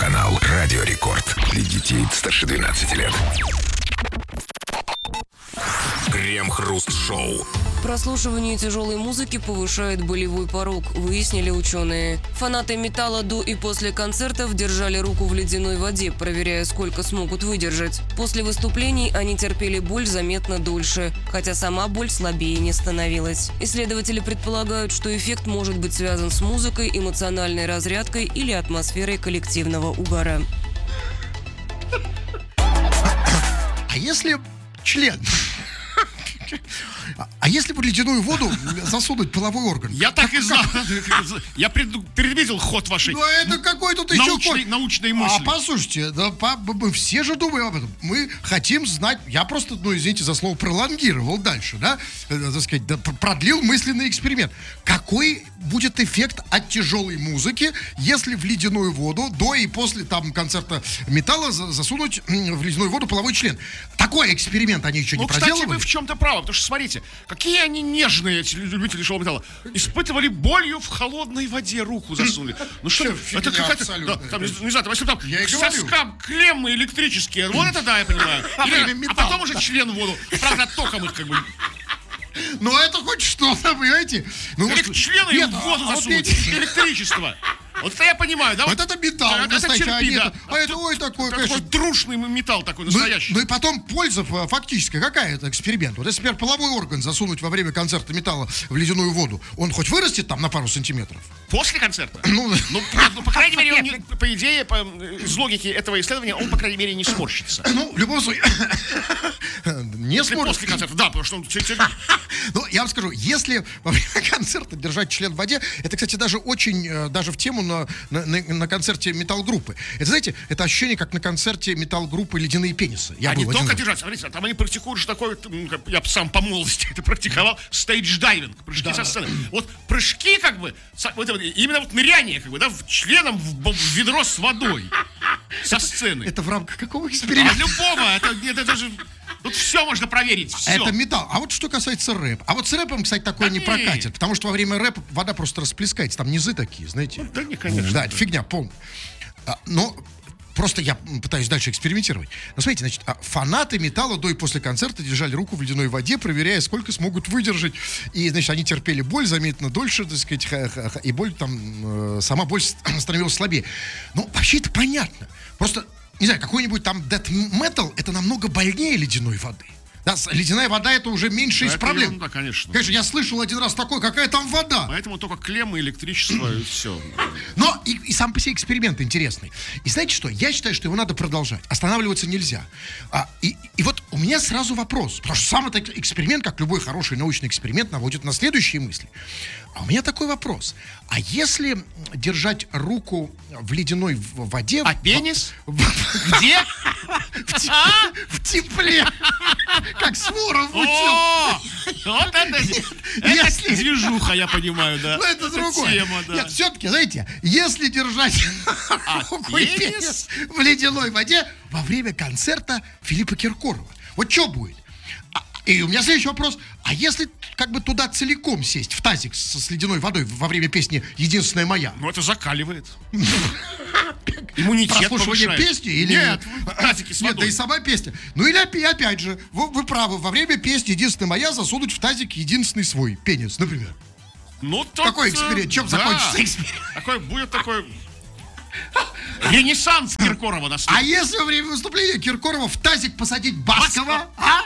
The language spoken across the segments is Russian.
YouTube-канал Радио Рекорд. Для детей старше 12 лет. Крем-хруст-шоу. Прослушивание тяжелой музыки повышает болевой порог, выяснили ученые. Фанаты металла до и после концертов держали руку в ледяной воде, проверяя, сколько смогут выдержать. После выступлений они терпели боль заметно дольше, хотя сама боль слабее не становилась. Исследователи предполагают, что эффект может быть связан с музыкой, эмоциональной разрядкой или атмосферой коллективного угара. А если член? А если в ледяную воду засунуть половой орган? Я так и знал. Я предвидел ход вашей Ну, это какой тут еще ход? научной мысли. А послушайте, мы все же думаем об этом. Мы хотим знать. Я просто, извините за слово, пролонгировал дальше, да? Так сказать, продлил мысленный эксперимент. Какой будет эффект от тяжелой музыки, если в ледяную воду до и после там концерта металла засунуть в ледяную воду половой член? Такой эксперимент они еще не проделывали. Кстати, вы в чем-то правы, потому что, смотрите, какие они нежные, эти любители тяжелого металла. Испытывали болью в холодной воде, руку засунули. Ну что, это какая-то, не знаю, если там к соскам клеммы электрические, вот это да, я понимаю. А потом уже член в воду, правда, током их как бы. Ну, это хоть что-то, понимаете? Члены в воду засунуть, электричество. Вот это я понимаю, да? Вот это металл настоящий, а это, ой, такой, конечно. Такой трушный металл такой настоящий. Ну и потом польза фактическая, какая это эксперимент? Вот если, например, половой орган засунуть во время концерта металла в ледяную воду, он хоть вырастет там на пару сантиметров? После концерта? Ну, по крайней мере, он, по идее, из логики этого исследования, он, по крайней мере, не сморщится. Ну, в любом случае, не сморщится. После концерта, да, потому что он... Ну, я вам скажу, если во время концерта держать член в воде, это, кстати, даже очень, даже в тему на концерте металл-группы. Это, знаете, это ощущение, как на концерте металл-группы «Ледяные пенисы». А не только держать, смотрите, там они практикуют же такой, я сам по молодости это практиковал, стейдж-дайвинг, прыжки со сцены. Вот прыжки, как бы, именно вот ныряние, как бы, да, членом в ведро с водой со сцены. Это в рамках какого эксперимента? Любого, это же... Тут все можно проверить, все. Это металл. А вот что касается рэпа. А вот с рэпом, кстати, такое не прокатит. Потому что во время рэпа вода просто расплескается. Там низы такие, знаете. Да, не, конечно. Да, это фигня полная. Но просто я пытаюсь дальше экспериментировать. Но смотрите, значит, фанаты металла до и после концерта держали руку в ледяной воде, проверяя, сколько смогут выдержать. И, значит, они терпели боль заметно дольше, так сказать, и боль там, сама боль становилась слабее. Ну, вообще это понятно. Просто... Не знаю, какой-нибудь там death metal, это намного больнее ледяной воды. Да, ледяная вода это уже меньше из проблем. Ерунда, конечно. Конечно, я слышал один раз такой, какая там вода. Поэтому только клеммы, электричество и все. Но и сам по себе эксперимент интересный. И знаете что? Я считаю, что его надо продолжать. Останавливаться нельзя. И вот у меня сразу вопрос. Потому что сам этот эксперимент, как любой хороший научный эксперимент, наводит на следующие мысли. А у меня такой вопрос. А если держать руку в ледяной воде... А пенис? Где? В тепле. Как Суворов учил. Вот это движуха, я понимаю, да. Ну, это другое. Тема, да. Нет, все-таки, знаете, если держать пенис в ледяной воде во время концерта Филиппа Киркорова, вот что будет? И у меня следующий вопрос. А если как бы туда целиком сесть, в тазик с ледяной водой во время песни «Единственная моя»? Ну, это закаливает. Иммунитет прослушивание повышает. Песни? Или... Нет, тазики с водой. Нет, да и сама песня. Ну или опять же, вы правы, во время песни «Единственная моя» засунуть в тазик единственный свой пенис, например. Ну, какой эксперимент? Чем закончится эксперимент? Какой будет такой... Ренессанс Киркорова наступит. А если во время выступления Киркорова в тазик посадить Баскова?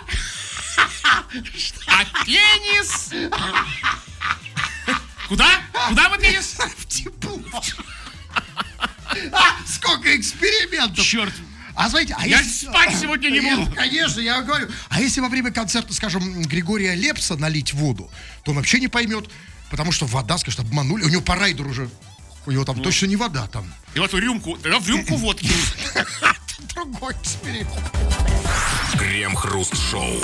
А пенис? Куда? Куда вы пенис? В тепло. Сколько экспериментов. Черт. А знаете, я спать сегодня не буду. Конечно, я говорю. А если во время концерта, скажем, Григория Лепса налить воду, то он вообще не поймет, потому что вода, скажет, обманули. У него по райдеру уже, у него там точно не вода там. И в эту рюмку, в рюмку водки. Другой эксперимент. Крем-хруст-шоу.